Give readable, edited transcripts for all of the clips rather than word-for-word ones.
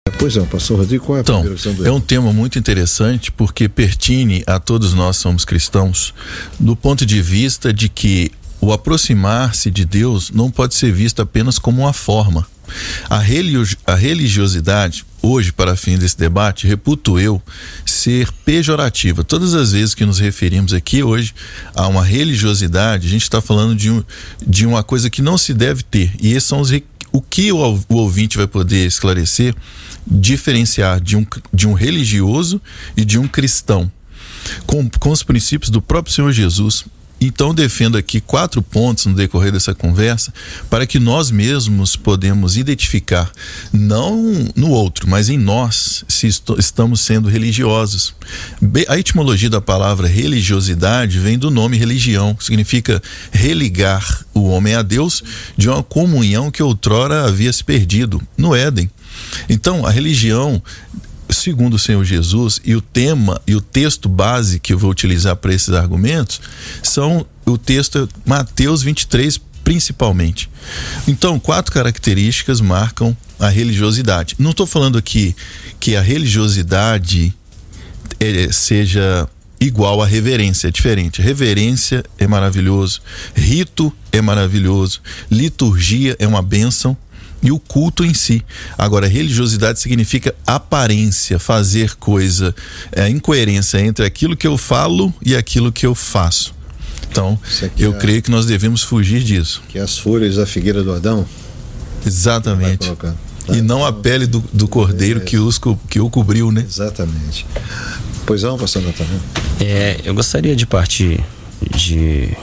Pois é, pastor Rodrigo, qual é a primeira visão do É um tema muito interessante porque pertine a todos nós somos cristãos do ponto de vista de que o aproximar-se de Deus não pode ser visto apenas como uma forma. A religiosidade, hoje, para fim desse debate, reputo eu ser pejorativa. Todas as vezes que nos referimos aqui hoje a uma religiosidade, a gente está falando de uma coisa que não se deve ter. E esses são o que o ouvinte vai poder esclarecer, diferenciar de um religioso e de um cristão, com os princípios do próprio Senhor Jesus. Então defendo aqui 4 pontos no decorrer dessa conversa para que nós mesmos podemos identificar, não no outro, mas em nós, se estamos sendo religiosos. A etimologia da palavra religiosidade vem do nome religião, significa religar o homem a Deus de uma comunhão que outrora havia se perdido no Éden. Então a religião, segundo o Senhor Jesus, e o tema e o texto base que eu vou utilizar para esses argumentos são o texto Mateus 23 principalmente. Então 4 características marcam a religiosidade. Não estou falando aqui que a religiosidade seja igual à reverência, é diferente. Reverência é maravilhoso, rito é maravilhoso, liturgia é uma bênção, e o culto em si. Agora, religiosidade significa aparência, fazer coisa, incoerência entre aquilo que eu falo e aquilo que eu faço. Então, eu creio que nós devemos fugir disso. Que as folhas da figueira do Adão? Exatamente. E não a pele do cordeiro que o cobriu, né? Exatamente. Pois não, pastor Nathanael? Eu gostaria de partir de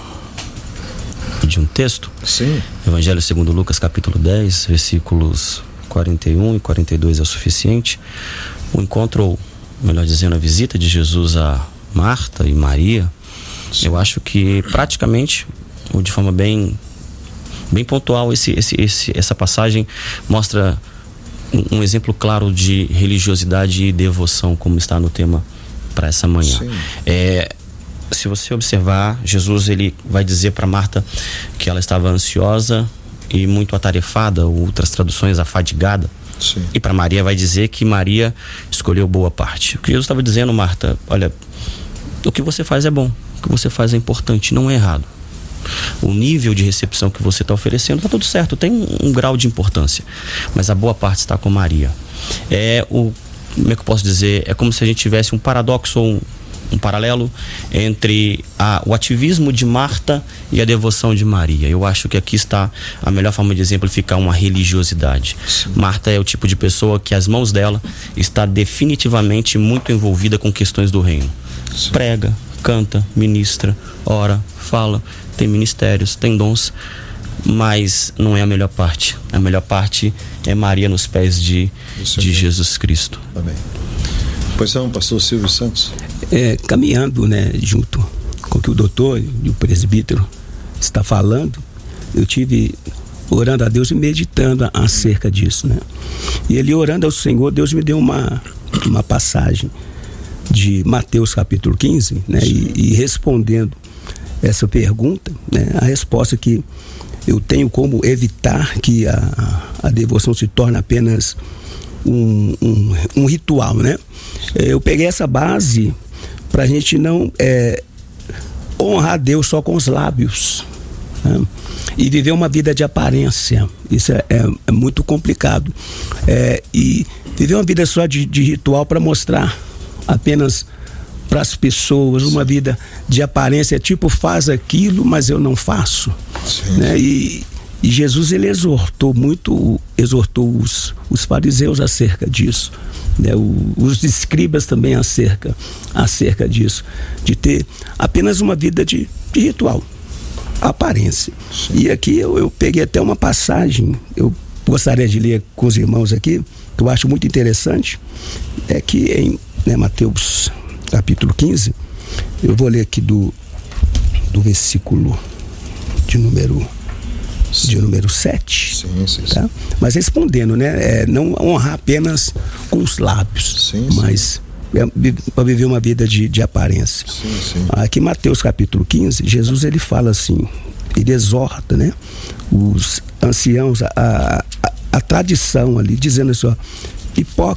um texto. Sim. Evangelho segundo Lucas, capítulo 10, versículos 41 e 42 é o suficiente. O encontro, ou melhor dizendo, a visita de Jesus a Marta e Maria. Sim. Eu acho que praticamente, ou de forma bem pontual, essa passagem mostra um exemplo claro de religiosidade e devoção, como está no tema para essa manhã. Sim. Se você observar, Jesus ele vai dizer para Marta que ela estava ansiosa e muito atarefada, outras traduções, afadigada. Sim. E para Maria vai dizer que Maria escolheu boa parte. O que Jesus estava dizendo, Marta, olha, o que você faz é bom, o que você faz é importante, não é errado. O nível de recepção que você está oferecendo está tudo certo, tem um grau de importância, mas a boa parte está com Maria. Como é que eu posso dizer? É como se a gente tivesse um paradoxo ou um paralelo entre o ativismo de Marta e a devoção de Maria. Eu acho que aqui está a melhor forma de exemplificar uma religiosidade. Sim. Marta é o tipo de pessoa que as mãos dela está definitivamente muito envolvida com questões do reino. Sim. Prega, canta, ministra, ora, fala, tem ministérios, tem dons, mas não é a melhor parte. A melhor parte é Maria nos pés de Jesus Cristo. Amém. Pois não, pastor Silvio Santos. Caminhando, junto com o que o doutor e o presbítero está falando, eu tive orando a Deus e meditando acerca disso, E ele orando ao Senhor, Deus me deu uma passagem de Mateus capítulo 15, e respondendo essa pergunta, a resposta que eu tenho como evitar que a devoção se torne apenas um ritual, Eu peguei essa base para a gente não honrar Deus só com os lábios, e viver uma vida de aparência. Isso é muito complicado, e viver uma vida só de ritual para mostrar apenas para as pessoas uma vida de aparência, tipo faz aquilo, mas eu não faço. E Jesus ele exortou os fariseus acerca disso, os escribas também acerca disso, de ter apenas uma vida de ritual, aparência. Sim. E aqui eu peguei até uma passagem, eu gostaria de ler com os irmãos aqui, que eu acho muito interessante, que em Mateus capítulo 15, eu vou ler aqui do versículo de número 7. Sim. Tá? Mas respondendo, não honrar apenas com os lábios, mas para viver uma vida de aparência. Sim. Aqui em Mateus capítulo 15, Jesus ele fala assim, ele exorta, os anciãos, a tradição ali, dizendo assim, pipoca.